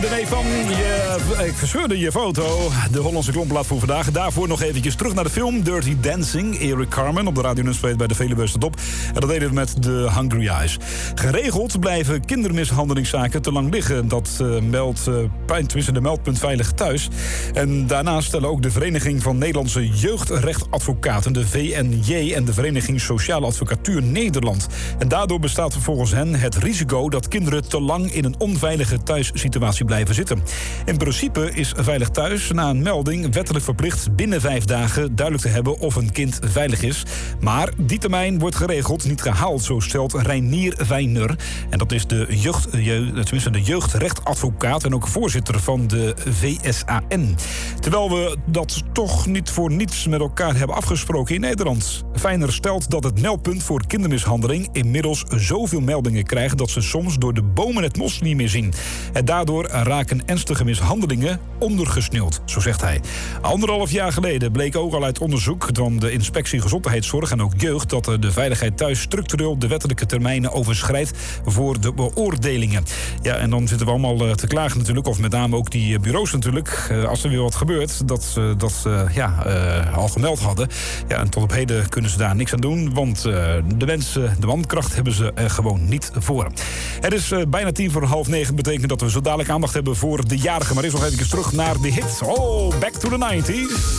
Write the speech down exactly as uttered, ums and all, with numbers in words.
Nee, van je, ik verscheurde je foto. De Hollandse klompenplaat voor vandaag. Daarvoor nog eventjes terug naar de film Dirty Dancing. Eric Carmen op de Radio Nunspeet bij de Veluwe op. En dat deden we met The Hungry Eyes. Geregeld blijven kindermishandelingszaken te lang liggen. Dat uh, meldt uh, tenminste de meldpunt Veilig Thuis. En daarnaast stellen ook de Vereniging van Nederlandse Jeugdrechtadvocaten, de V N J, en de Vereniging Sociale Advocatuur Nederland. En daardoor bestaat volgens hen het risico dat kinderen te lang in een onveilige thuissituatie blijven zitten. In principe is Veilig Thuis na een melding wettelijk verplicht binnen vijf dagen duidelijk te hebben of een kind veilig is. Maar die termijn wordt geregeld niet gehaald, zo stelt Reinier Wijner. En dat is de, jeugd, tenminste de jeugdrechtadvocaat en ook voorzitter van de V S A N. Terwijl we dat toch niet voor niets met elkaar hebben afgesproken in Nederland. Wijner stelt dat het meldpunt voor kindermishandeling inmiddels zoveel meldingen krijgt dat ze soms door de bomen het bos niet meer zien. En daardoor raken ernstige mishandelingen ondergesneeuwd, zo zegt hij. Anderhalf jaar geleden bleek ook al uit onderzoek van de Inspectie Gezondheidszorg en ook Jeugd dat de veiligheid thuis structureel de wettelijke termijnen overschrijdt voor de beoordelingen. Ja, en dan zitten we allemaal te klagen natuurlijk, of met name ook die bureaus natuurlijk, als er weer wat gebeurt, dat ze dat ja, uh, al gemeld hadden. Ja, en tot op heden kunnen ze daar niks aan doen, want uh, de mensen, de mankracht hebben ze er gewoon niet voor. Het is uh, bijna tien voor half negen, betekent dat we zo dadelijk aandacht hebben voor de jarige. Maar eerst nog even terug naar de hit. Oh, back to the nineties.